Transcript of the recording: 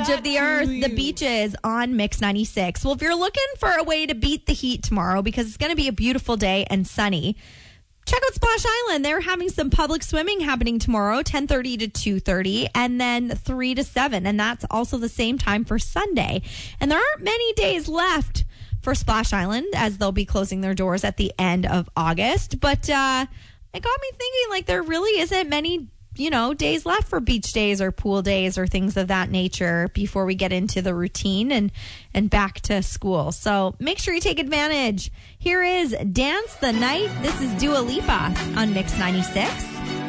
edge of the earth, the beaches on Mix 96. Well, if you're looking for a way to beat the heat tomorrow, because it's going to be a beautiful day and sunny, check out Splash Island. They're having some public swimming happening tomorrow, 10:30 to 2:30, and then 3 to 7. And that's also the same time for Sunday. And there aren't many days left for Splash Island, as they'll be closing their doors at the end of August. But it got me thinking, like, there really isn't many days left for beach days or pool days or things of that nature before we get into the routine and back to school. So make sure you take advantage. Here is Dance the Night. This is Dua Lipa on Mix 96.